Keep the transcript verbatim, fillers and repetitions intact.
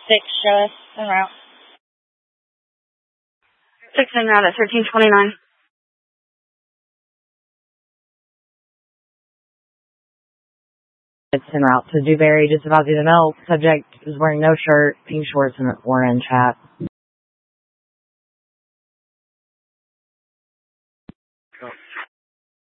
Six, show us en route. Six en route at thirteen twenty-nine. It's en route to Dewberry, just about to the middle. Subject is wearing no shirt, pink shorts, and an orange hat.